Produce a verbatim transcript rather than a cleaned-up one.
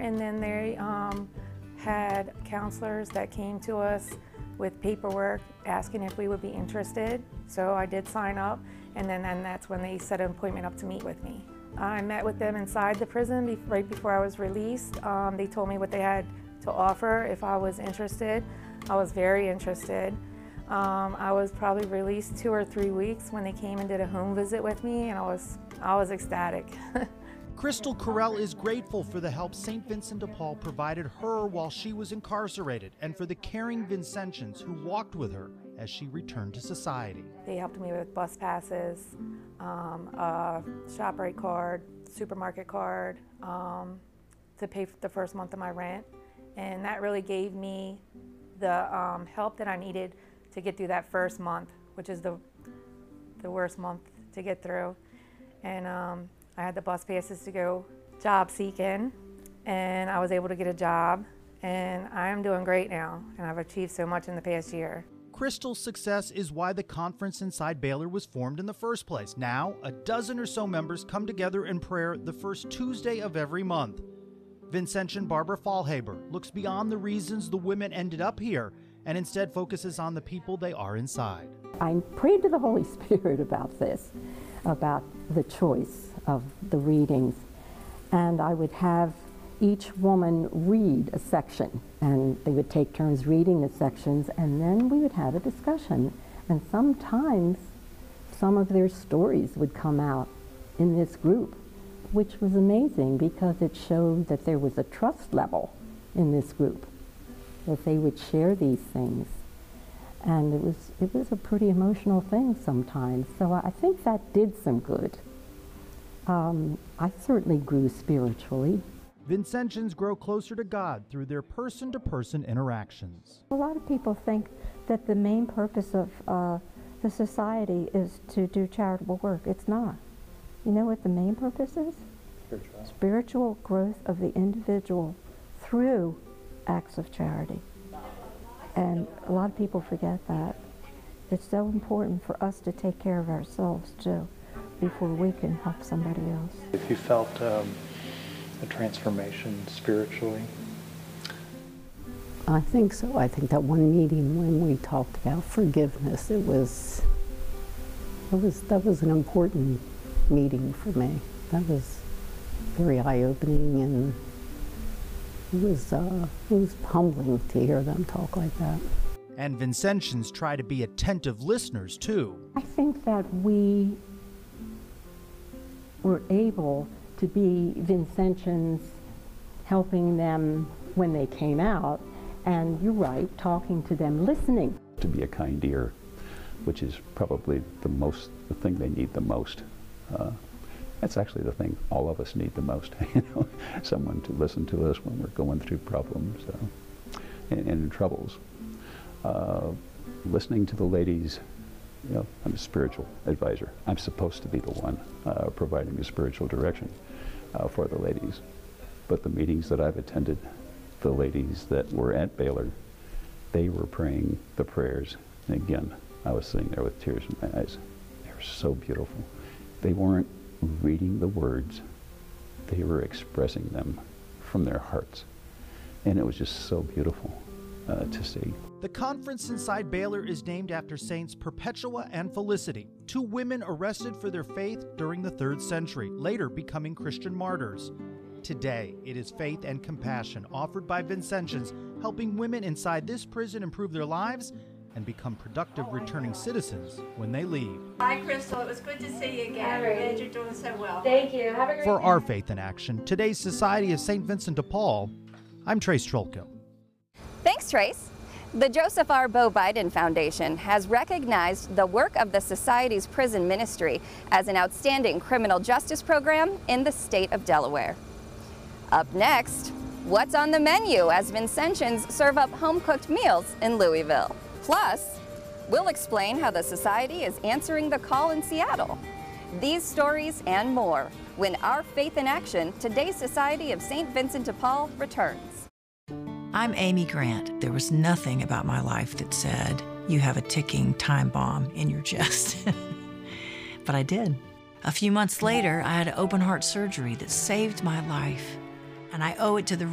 and then they um, had counselors that came to us with paperwork asking if we would be interested. So I did sign up, and then and that's when they set an appointment up to meet with me. I met with them inside the prison be right before I was released. Um, they told me what they had to offer if I was interested. I was very interested. Um, I was probably released two or three weeks when they came and did a home visit with me, and I was, I was ecstatic. Crystal Carell is grateful for the help Saint Vincent de Paul provided her while she was incarcerated, and for the caring Vincentians who walked with her as she returned to society. They helped me with bus passes, um, a ShopRite card, supermarket card, um, to pay for the first month of my rent. And that really gave me the um, help that I needed to get through that first month, which is the, the worst month to get through. And um, I had the bus passes to go job seeking, and I was able to get a job, and I am doing great now, and I've achieved so much in the past year. Crystal's success is why the conference inside Baylor was formed in the first place. Now, a dozen or so members come together in prayer the first Tuesday of every month. Vincentian Barbara Fallhaber looks beyond the reasons the women ended up here and instead focuses on the people they are inside. I prayed to the Holy Spirit about this, about the choice of the readings, and I would have each woman read a section, and they would take turns reading the sections, and then we would have a discussion. And sometimes some of their stories would come out in this group, which was amazing because it showed that there was a trust level in this group, that they would share these things. And it was, it was a pretty emotional thing sometimes, so I think that did some good. Um, I certainly grew spiritually. Vincentians grow closer to God through their person-to-person interactions. A lot of people think that the main purpose of uh, the society is to do charitable work. It's not. You know what the main purpose is? Spiritual. Spiritual growth of the individual through acts of charity. And a lot of people forget that. It's so important for us to take care of ourselves too before we can help somebody else. If you felt um, a transformation spiritually? I think so. I think that one meeting when we talked about forgiveness, it was, it was that was an important meeting for me. That was very eye-opening, and it was uh, it was humbling to hear them talk like that. And Vincentians try to be attentive listeners too. I think that we were able to be Vincentians, helping them when they came out, and you're right, talking to them, listening. To be a kind ear, which is probably the most, the thing they need the most. Uh, that's actually the thing all of us need the most, you know, someone to listen to us when we're going through problems uh, and, and troubles. Uh, listening to the ladies, you know, I'm a spiritual advisor. I'm supposed to be the one uh, providing the spiritual direction uh, for the ladies. But the meetings that I've attended, the ladies that were at Baylor, they were praying the prayers. And again, I was sitting there with tears in my eyes. They were so beautiful. They weren't reading the words, they were expressing them from their hearts. And it was just so beautiful uh, to see. The conference inside Baylor is named after Saints Perpetua and Felicity, two women arrested for their faith during the third century, later becoming Christian martyrs. Today, it is faith and compassion offered by Vincentians, helping women inside this prison improve their lives and become productive returning citizens when they leave. Hi, Crystal. It was good to see you again. I'm glad you're doing so well. Thank you. Have a great For day. Our Faith in Action, today's Society of Saint Vincent de Paul, I'm Trace Trolko. Thanks, Trace. The Joseph R. Bo Biden Foundation has recognized the work of the Society's prison ministry as an outstanding criminal justice program in the state of Delaware. Up next, what's on the menu as Vincentians serve up home-cooked meals in Louisville? Plus, we'll explain how the Society is answering the call in Seattle. These stories and more when Our Faith in Action, today's Society of Saint Vincent de Paul returns. I'm Amy Grant. There was nothing about my life that said, you have a ticking time bomb in your chest. But I did. A few months later, I had open heart surgery that saved my life. And I owe it to the